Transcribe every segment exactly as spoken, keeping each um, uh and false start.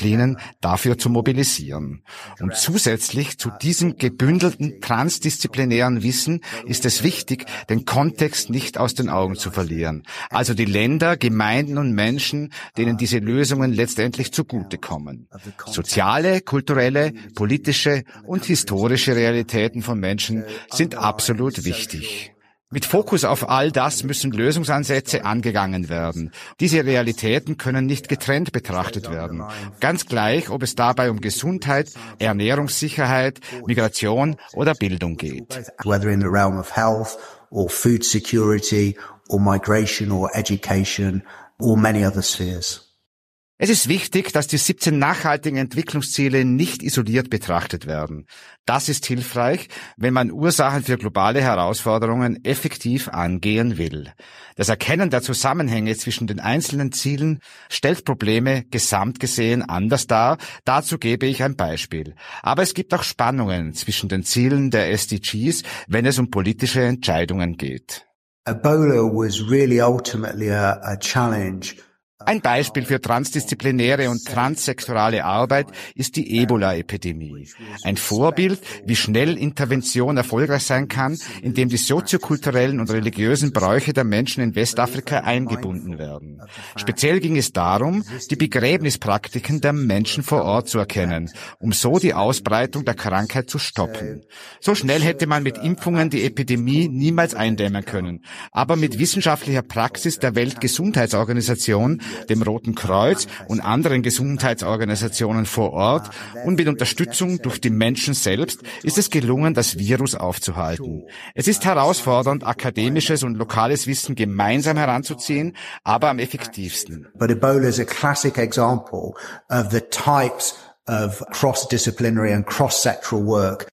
Disziplinen dafür zu mobilisieren. Und zusätzlich zu diesem gebündelten transdisziplinären Wissen ist es wichtig, den Kontext nicht aus den Augen zu verlieren. Also die Länder, Gemeinden und Menschen, denen diese Lösungen letztendlich zugutekommen. Soziale, kulturelle, politische und historische Realitäten von Menschen sind absolut wichtig. Mit Fokus auf all das müssen Lösungsansätze angegangen werden. Diese Realitäten können nicht getrennt betrachtet werden. Ganz gleich, ob es dabei um Gesundheit, Ernährungssicherheit, Migration oder Bildung geht. Whether in the realm of health or food security or migration or education or many other spheres. Es ist wichtig, dass die siebzehn nachhaltigen Entwicklungsziele nicht isoliert betrachtet werden. Das ist hilfreich, wenn man Ursachen für globale Herausforderungen effektiv angehen will. Das Erkennen der Zusammenhänge zwischen den einzelnen Zielen stellt Probleme gesamt gesehen anders dar. Dazu gebe ich ein Beispiel. Aber es gibt auch Spannungen zwischen den Zielen der S D Gs, wenn es um politische Entscheidungen geht. Ebola was really ultimately a, a challenge. Ein Beispiel für transdisziplinäre und transsektorale Arbeit ist die Ebola-Epidemie. Ein Vorbild, wie schnell Intervention erfolgreich sein kann, indem die soziokulturellen und religiösen Bräuche der Menschen in Westafrika eingebunden werden. Speziell ging es darum, die Begräbnispraktiken der Menschen vor Ort zu erkennen, um so die Ausbreitung der Krankheit zu stoppen. So schnell hätte man mit Impfungen die Epidemie niemals eindämmen können. Aber mit wissenschaftlicher Praxis der Weltgesundheitsorganisation, dem Roten Kreuz und anderen Gesundheitsorganisationen vor Ort und mit Unterstützung durch die Menschen selbst ist es gelungen, das Virus aufzuhalten. Es ist herausfordernd, akademisches und lokales Wissen gemeinsam heranzuziehen, aber am effektivsten. But Ebola is a classic example of the types of cross-disciplinary and cross-sectoral work.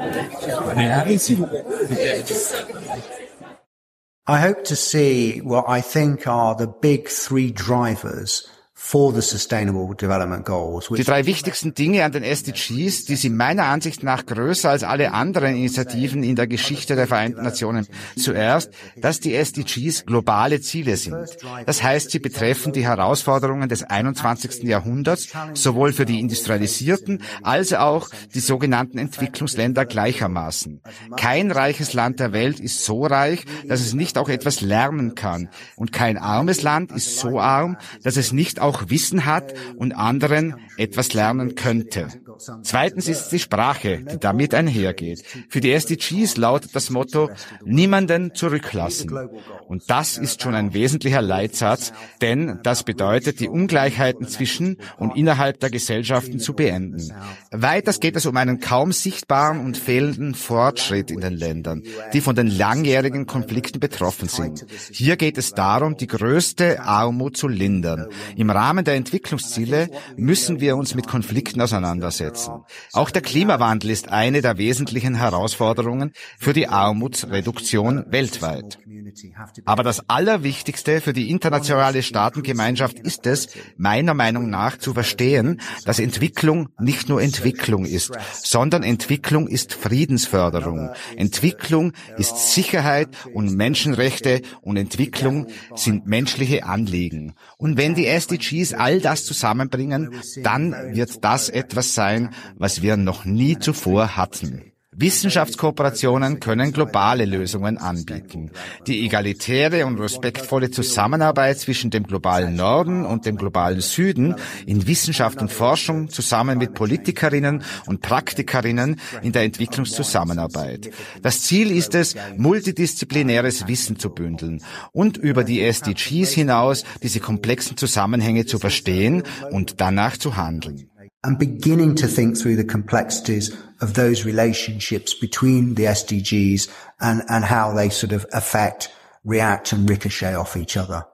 I hope to see what I think are the big three drivers for the Sustainable Development Goals. Die drei wichtigsten Dinge an den S D Gs, die sind meiner Ansicht nach größer als alle anderen Initiativen in der Geschichte der Vereinten Nationen. Zuerst, dass die S D Gs globale Ziele sind. Das heißt, sie betreffen die Herausforderungen des einundzwanzigsten Jahrhunderts, sowohl für die industrialisierten als auch die sogenannten Entwicklungsländer gleichermaßen. Kein reiches Land der Welt ist so reich, dass es nicht auch etwas lernen kann. Und kein armes Land ist so arm, dass es nicht auch Wissen hat und anderen etwas lernen könnte. Zweitens ist die Sprache, die damit einhergeht. Für die S D Gs lautet das Motto, niemanden zurücklassen. Und das ist schon ein wesentlicher Leitsatz, denn das bedeutet, die Ungleichheiten zwischen und innerhalb der Gesellschaften zu beenden. Weiters geht es um einen kaum sichtbaren und fehlenden Fortschritt in den Ländern, die von den langjährigen Konflikten betroffen sind. Hier geht es darum, die größte Armut zu lindern. Im Rahmen der Entwicklungsziele müssen wir uns mit Konflikten auseinandersetzen. Auch der Klimawandel ist eine der wesentlichen Herausforderungen für die Armutsreduktion weltweit. Aber das Allerwichtigste für die internationale Staatengemeinschaft ist es, meiner Meinung nach, zu verstehen, dass Entwicklung nicht nur Entwicklung ist, sondern Entwicklung ist Friedensförderung. Entwicklung ist Sicherheit und Menschenrechte und Entwicklung sind menschliche Anliegen. Und wenn die S D Gs all das zusammenbringen, dann wird das etwas sein, was wir noch nie zuvor hatten. Wissenschaftskooperationen können globale Lösungen anbieten. Die egalitäre und respektvolle Zusammenarbeit zwischen dem globalen Norden und dem globalen Süden in Wissenschaft und Forschung zusammen mit Politikerinnen und Praktikerinnen in der Entwicklungszusammenarbeit. Das Ziel ist es, multidisziplinäres Wissen zu bündeln und über die S D Gs hinaus diese komplexen Zusammenhänge zu verstehen und danach zu handeln. And beginning to think through the complexities of those relationships between the S D Gs and, and how they sort of affect, react and ricochet off each other.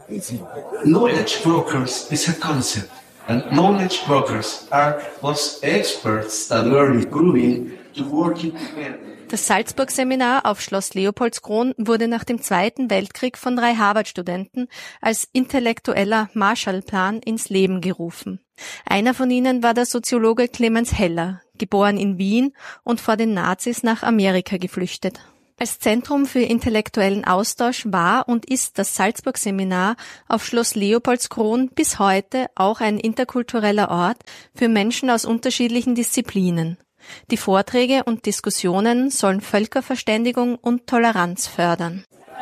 Knowledge brokers is a concept, and knowledge brokers are those experts that learn growing to working together. Das Salzburg-Seminar auf Schloss Leopoldskron wurde nach dem Zweiten Weltkrieg von drei Harvard-Studenten als intellektueller Marshallplan ins Leben gerufen. Einer von ihnen war der Soziologe Clemens Heller, geboren in Wien und vor den Nazis nach Amerika geflüchtet. Als Zentrum für intellektuellen Austausch war und ist das Salzburg-Seminar auf Schloss Leopoldskron bis heute auch ein interkultureller Ort für Menschen aus unterschiedlichen Disziplinen. Die Vorträge und Diskussionen sollen Völkerverständigung und Toleranz fördern.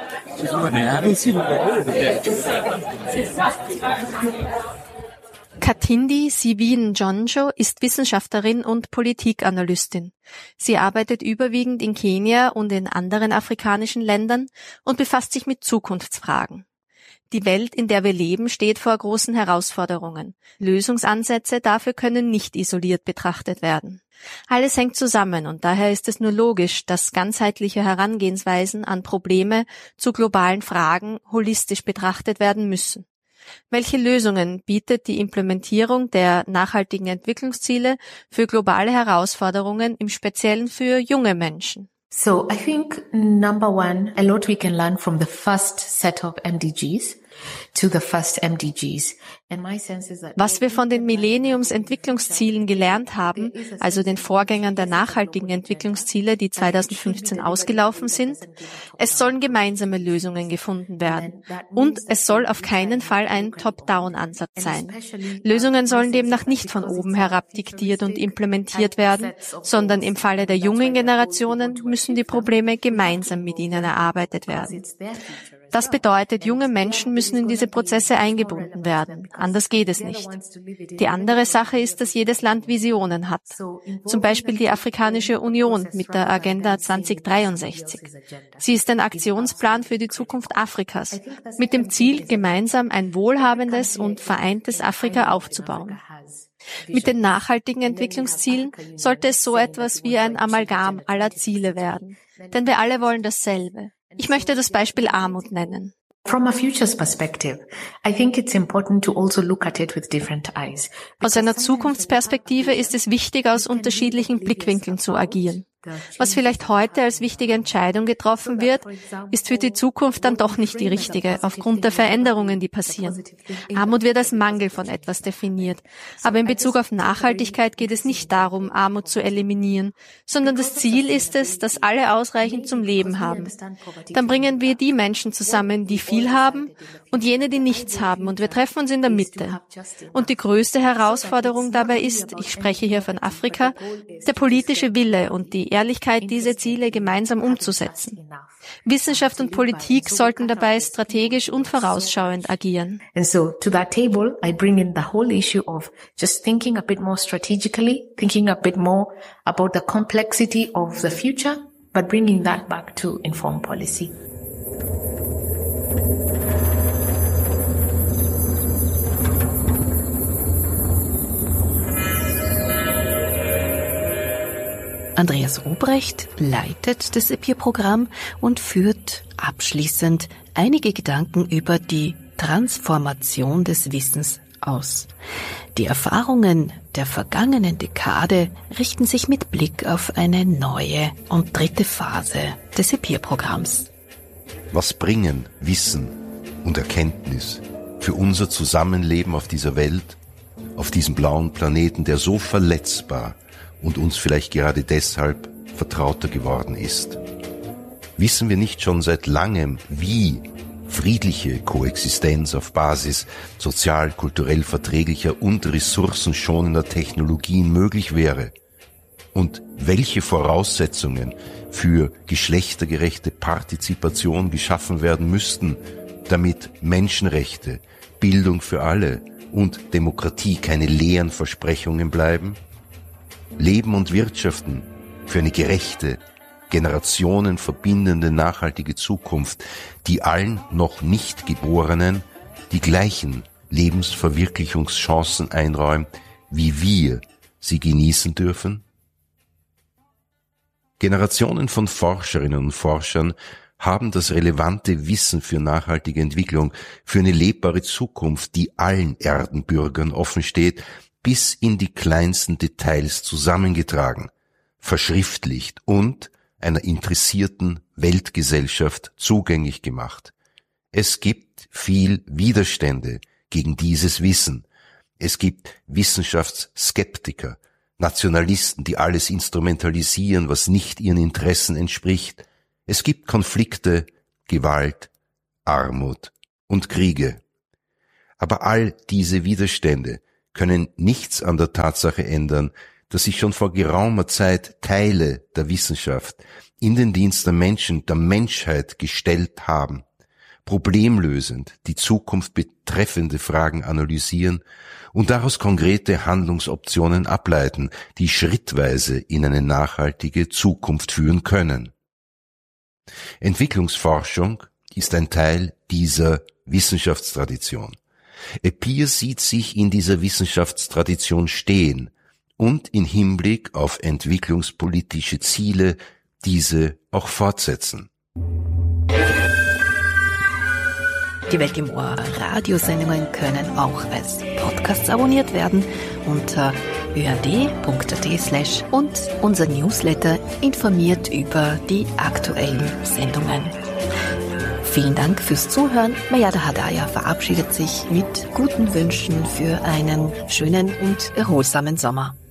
Katindi Sivin-Jonjo ist Wissenschaftlerin und Politikanalystin. Sie arbeitet überwiegend in Kenia und in anderen afrikanischen Ländern und befasst sich mit Zukunftsfragen. Die Welt, in der wir leben, steht vor großen Herausforderungen. Lösungsansätze dafür können nicht isoliert betrachtet werden. Alles hängt zusammen und daher ist es nur logisch, dass ganzheitliche Herangehensweisen an Probleme zu globalen Fragen holistisch betrachtet werden müssen. Welche Lösungen bietet die Implementierung der nachhaltigen Entwicklungsziele für globale Herausforderungen, im Speziellen für junge Menschen? So I think number one, a lot we can learn from the first set of M D Gs to the first M D Gs. And my sense is that was wir von den Millenniums-Entwicklungszielen gelernt haben, also den Vorgängern der nachhaltigen Entwicklungsziele, die zweitausendfünfzehn ausgelaufen sind, es sollen gemeinsame Lösungen gefunden werden. Und es soll auf keinen Fall ein Top-Down-Ansatz sein. Lösungen sollen demnach nicht von oben herab diktiert und implementiert werden, sondern im Falle der jungen Generationen müssen die Probleme gemeinsam mit ihnen erarbeitet werden. Das bedeutet, junge Menschen müssen in diese Prozesse eingebunden werden. Anders geht es nicht. Die andere Sache ist, dass jedes Land Visionen hat. Zum Beispiel die Afrikanische Union mit der Agenda zweitausenddreiundsechzig. Sie ist ein Aktionsplan für die Zukunft Afrikas, mit dem Ziel, gemeinsam ein wohlhabendes und vereintes Afrika aufzubauen. Mit den nachhaltigen Entwicklungszielen sollte es so etwas wie ein Amalgam aller Ziele werden. Denn wir alle wollen dasselbe. Ich möchte das Beispiel Armut nennen. From a futures perspective, I think it's important to also look at it with different eyes. Aus einer Zukunftsperspektive ist es wichtig, aus unterschiedlichen Blickwinkeln zu agieren. Was vielleicht heute als wichtige Entscheidung getroffen wird, ist für die Zukunft dann doch nicht die richtige, aufgrund der Veränderungen, die passieren. Armut wird als Mangel von etwas definiert. Aber in Bezug auf Nachhaltigkeit geht es nicht darum, Armut zu eliminieren, sondern das Ziel ist es, dass alle ausreichend zum Leben haben. Dann bringen wir die Menschen zusammen, die viel haben, und jene, die nichts haben, und wir treffen uns in der Mitte. Und die größte Herausforderung dabei ist, ich spreche hier von Afrika, der politische Wille und die Ehrlichkeit, diese Ziele gemeinsam umzusetzen. Wissenschaft und Politik sollten dabei strategisch und vorausschauend agieren. And so to that table, I bring in the whole issue of just thinking a bit more strategically, thinking a bit more about the complexity of the future, but bringing that back to informed policy. Andreas Ruprecht leitet das E P I R-Programm und führt abschließend einige Gedanken über die Transformation des Wissens aus. Die Erfahrungen der vergangenen Dekade richten sich mit Blick auf eine neue und dritte Phase des E P I R-Programms. Was bringen Wissen und Erkenntnis für unser Zusammenleben auf dieser Welt, auf diesem blauen Planeten, der so verletzbar und uns vielleicht gerade deshalb vertrauter geworden ist? Wissen wir nicht schon seit langem, wie friedliche Koexistenz auf Basis sozial, kulturell verträglicher und ressourcenschonender Technologien möglich wäre? Und welche Voraussetzungen für geschlechtergerechte Partizipation geschaffen werden müssten, damit Menschenrechte, Bildung für alle und Demokratie keine leeren Versprechungen bleiben? Leben und Wirtschaften für eine gerechte, generationenverbindende, nachhaltige Zukunft, die allen noch nicht Geborenen die gleichen Lebensverwirklichungschancen einräumt, wie wir sie genießen dürfen? Generationen von Forscherinnen und Forschern haben das relevante Wissen für nachhaltige Entwicklung, für eine lebbare Zukunft, die allen Erdenbürgern offensteht, bis in die kleinsten Details zusammengetragen, verschriftlicht und einer interessierten Weltgesellschaft zugänglich gemacht. Es gibt viel Widerstände gegen dieses Wissen. Es gibt Wissenschaftsskeptiker, Nationalisten, die alles instrumentalisieren, was nicht ihren Interessen entspricht. Es gibt Konflikte, Gewalt, Armut und Kriege. Aber all diese Widerstände können nichts an der Tatsache ändern, dass sich schon vor geraumer Zeit Teile der Wissenschaft in den Dienst der Menschen, der Menschheit gestellt haben, problemlösend die Zukunft betreffende Fragen analysieren und daraus konkrete Handlungsoptionen ableiten, die schrittweise in eine nachhaltige Zukunft führen können. Entwicklungsforschung ist ein Teil dieser Wissenschaftstradition. Appiah sieht sich in dieser Wissenschaftstradition stehen und in Hinblick auf entwicklungspolitische Ziele diese auch fortsetzen. Die Welt im Ohr Radiosendungen können auch als Podcasts abonniert werden unter ö r d punkt a t slash und unser Newsletter informiert über die aktuellen Sendungen. Vielen Dank fürs Zuhören. Mayada Hadaya verabschiedet sich mit guten Wünschen für einen schönen und erholsamen Sommer.